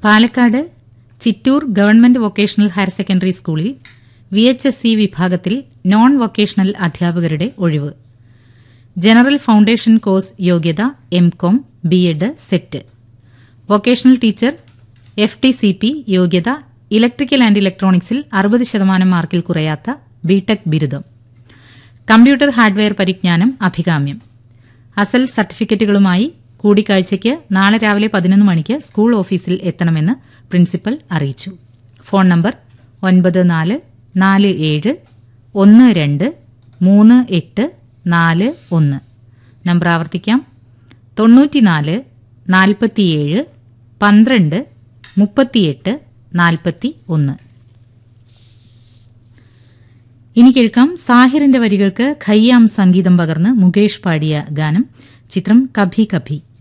Palakkad Chittur government vocational higher secondary സ്കൂളിൽ VHSC വിഭാഗത്തിൽ non vocational അധ്യാപകരുടെ ഒഴിവ്. ജനറൽ ഫൌണ്ടേഷൻ കോഴ്സ് യോഗ്യത MCom, B.Ed, set. Vocational teacher FTCP യോഗ്യത ഇലക്ട്രിക്കൽ ആൻഡ് ഇലക്ട്രോണിക്സിൽ 60% മാർക്കിൽ കുറയാത്ത ബിടെക് ബിരുദം. കമ്പ്യൂട്ടർ ഹാർഡ്വെയർ പരിജ്ഞാനം അഭികാമ്യം. അസൽ സർട്ടിഫിക്കറ്റുകളുമായി കൂടിക്കാഴ്ചയ്ക്ക് നാളെ രാവിലെ 11 മണിക്ക് സ്കൂൾ ഓഫീസിൽ എത്തണമെന്ന് പ്രിൻസിപ്പൽ അറിയിച്ചു. Phone number 9447123841. നമ്പർ ആവർത്തിക്കാം: 94 47 12 38 41. ഇനി കേൾക്കാം സാഹിറിന്റെ വരികൾക്ക് ഖയ്യാം സംഗീതം പകർന്ന് മുകേഷ് പാടിയ ഗാനം. ചിത്രം കഭി കഭി.